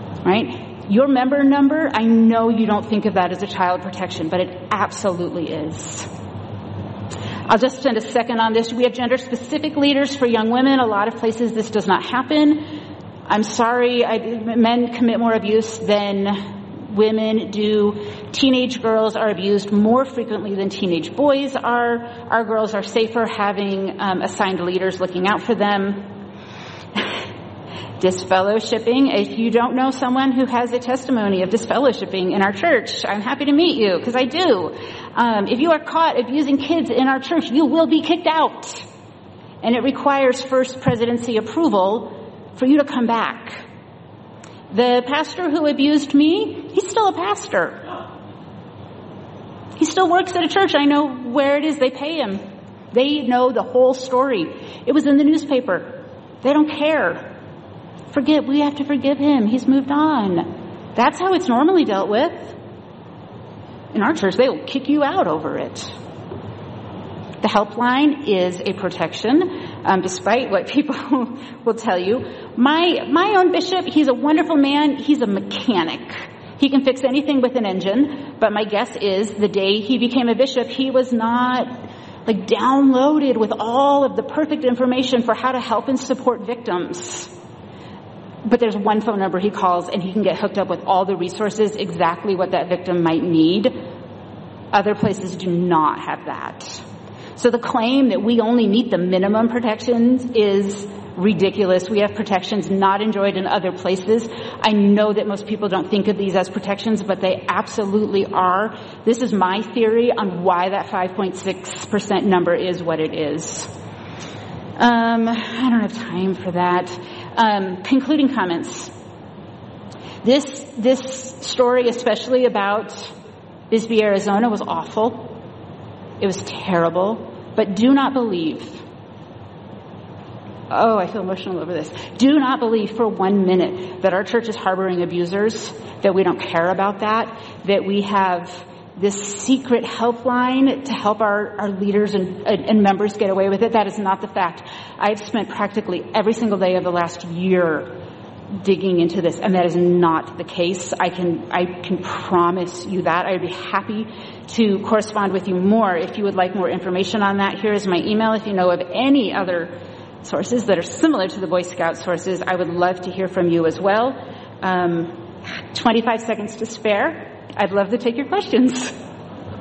right? Your member number, I know you don't think of that as a child protection, but it absolutely is. I'll just spend a second on this. We have gender-specific leaders for young women. A lot of places this does not happen. I'm sorry, men commit more abuse than women do. Teenage girls are abused more frequently than teenage boys are. Our girls are safer having assigned leaders looking out for them. Disfellowshipping. If you don't know someone who has a testimony of disfellowshipping in our church, I'm happy to meet you, because I do. If you are caught abusing kids in our church, you will be kicked out. And it requires first presidency approval for you to come back. The pastor who abused me, he's still a pastor. He still works at a church. I know where it is they pay him. They know the whole story. It was in the newspaper. They don't care. We have to forgive him. He's moved on. That's how it's normally dealt with. In our church, they will kick you out over it. The helpline is a protection, despite what people will tell you. My own bishop, he's a wonderful man. He's a mechanic. He can fix anything with an engine. But my guess is the day he became a bishop, he was not downloaded with all of the perfect information for how to help and support victims. But there's one phone number he calls and he can get hooked up with all the resources, exactly what that victim might need. Other places do not have that. So the claim that we only meet the minimum protections is ridiculous. We have protections not enjoyed in other places. I know that most people don't think of these as protections, but they absolutely are. This is my theory on why that 5.6% number is what it is. I don't have time for that. Concluding comments. This story, especially about Bisbee, Arizona, was awful. It was terrible. But do not believe. Oh, I feel emotional over this. Do not believe for 1 minute that our church is harboring abusers, that we don't care about that we have this secret helpline to help our leaders and members get away with it. That is not the fact. I've spent practically every single day of the last year digging into this, and that is not the case. I can promise you that. I'd be happy to correspond with you more if you would like more information on that. Here is my email. If you know of any other sources that are similar to the Boy Scout sources, I would love to hear from you as well. 25 seconds to spare. I'd love to take your questions.